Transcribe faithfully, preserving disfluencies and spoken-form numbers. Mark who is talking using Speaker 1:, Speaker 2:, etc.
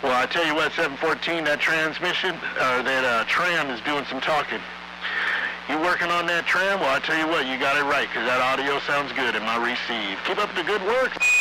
Speaker 1: Well, I tell you what, seven fourteen, that transmission, or that uh, tram is doing some talking. You working on that tram? Well, I tell you what, you got it right, because that audio sounds good in my receive. Keep up the good work.